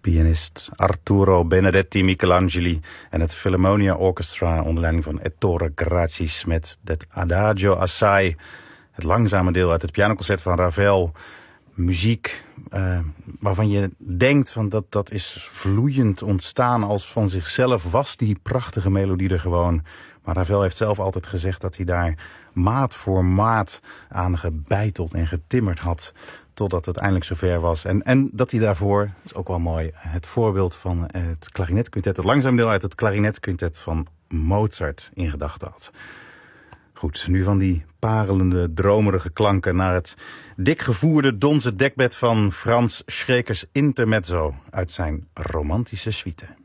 pianist Arturo Benedetti Michelangeli en het Philharmonia Orchestra onder leiding van Ettore Gracchis met het Adagio Assai, het langzame deel uit het pianoconcert van Ravel. Muziek waarvan je denkt van dat is vloeiend ontstaan als van zichzelf. Was die prachtige melodie er gewoon. Maar Ravel heeft zelf altijd gezegd dat hij daar maat voor maat aan gebeiteld en getimmerd had. Totdat het eindelijk zover was. En dat hij daarvoor, dat is ook wel mooi, het voorbeeld van het klarinetquintet, het langzaam deel uit het klarinetquintet van Mozart in gedachten had. Goed, nu van die parelende, dromerige klanken naar het dikgevoerde donzen dekbed van Frans Schrekers Intermezzo uit zijn romantische suite.